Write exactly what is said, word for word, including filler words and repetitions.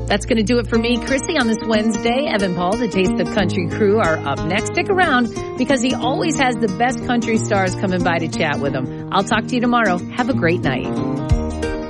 That's going to do it for me, Chrissy, on this Wednesday. Evan Paul, the Taste of Country crew, are up next. Stick around because he always has the best country stars coming by to chat with him. I'll talk to you tomorrow. Have a great night.